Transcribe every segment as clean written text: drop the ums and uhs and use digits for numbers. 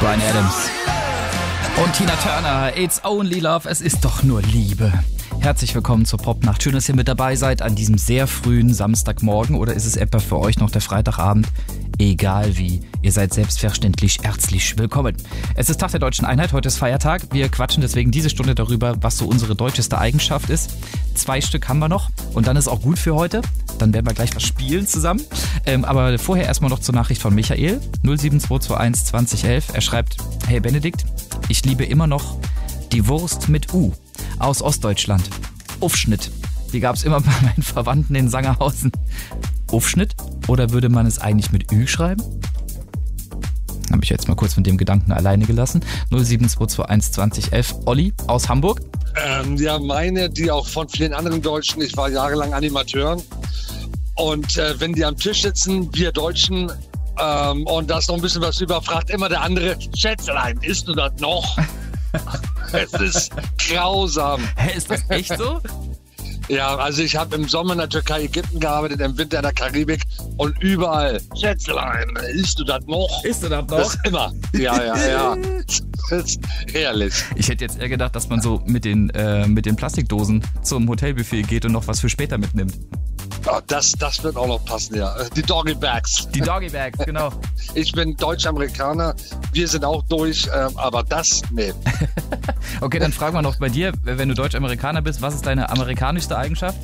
Bryan Adams und Tina Turner, It's Only Love, es ist doch nur Liebe. Herzlich willkommen zur Popnacht. Schön, dass ihr mit dabei seid an diesem sehr frühen Samstagmorgen, oder ist es etwa für euch noch der Freitagabend? Egal wie, ihr seid selbstverständlich herzlich willkommen. Es ist Tag der Deutschen Einheit, heute ist Feiertag. Wir quatschen deswegen diese Stunde darüber, was so unsere deutscheste Eigenschaft ist. 2 Stück haben wir noch und dann ist auch gut für heute. Dann werden wir gleich was spielen zusammen. Aber vorher erstmal noch zur Nachricht von Michael, 07221 2011. Er schreibt, hey Benedikt, ich liebe immer noch die Wurst mit U aus Ostdeutschland. Aufschnitt. Die gab es immer bei meinen Verwandten in Sangerhausen. Aufschnitt? Oder würde man es eigentlich mit Ü schreiben? Habe ich jetzt mal kurz mit dem Gedanken alleine gelassen. 07221 2011. Olli aus Hamburg. Ja, meine, die auch von vielen anderen Deutschen. Ich war jahrelang Animateur. Und wenn die am Tisch sitzen, wir Deutschen, und da ist noch ein bisschen was über, fragt immer der andere, Schätzelein, isst du das noch? Es ist grausam. Hä, ist das echt so? Ja, also ich habe im Sommer in der Türkei, Ägypten gearbeitet, im Winter in der Karibik und überall. Schätzelein, isst du das noch? Isst du das noch? Das ist immer. Ja. Das ist herrlich. Ich hätte jetzt eher gedacht, dass man so mit den Plastikdosen zum Hotelbuffet geht und noch was für später mitnimmt. Oh, das wird auch noch passen, ja. Die Doggy Bags. Die Doggy Bags, genau. Ich bin Deutsch-Amerikaner, wir sind auch durch, aber das, nee. Okay, dann fragen wir noch bei dir, wenn du Deutsch-Amerikaner bist, was ist deine amerikanischste Eigenschaft?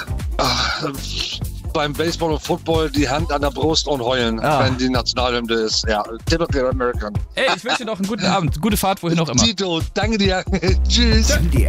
Beim Baseball und Football die Hand an der Brust und heulen, wenn die Nationalhymne ist. Ja, typical American. Ey, ich wünsche dir noch einen guten Abend, gute Fahrt, wohin auch immer. Tito, danke dir. Tschüss. Die